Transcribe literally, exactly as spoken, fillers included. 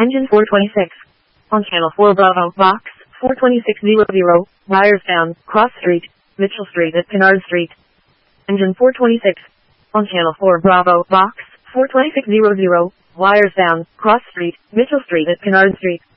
Engine four twenty-six. On channel four Bravo, box four twenty-six hundred, wires down, Cross Street, Mitchell Street at Pinard Street. Engine four twenty-six. On channel four Bravo, box four twenty-six hundred, wires down, Cross Street, Mitchell Street at Pinard Street.